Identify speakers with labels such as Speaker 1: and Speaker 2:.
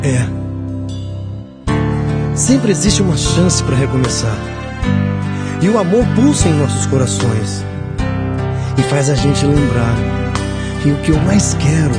Speaker 1: É. Sempre existe uma chance para recomeçar. E o amor pulsa em nossos corações e faz a gente lembrar que o que eu mais quero